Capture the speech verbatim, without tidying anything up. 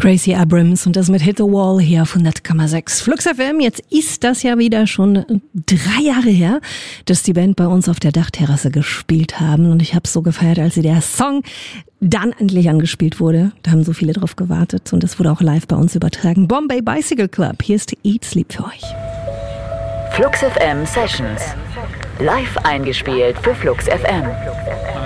Gracie Abrams und das mit Hit the Wall hier auf hundert Komma sechs Flux F M. Jetzt ist das ja wieder schon drei Jahre her, dass die Band bei uns auf der Dachterrasse gespielt haben. Und ich habe es so gefeiert, als sie der Song dann endlich angespielt wurde. Da haben so viele drauf gewartet und das wurde auch live bei uns übertragen. Bombay Bicycle Club, hier ist Eat Sleep für euch. Flux F M Sessions. Live eingespielt für Flux F M.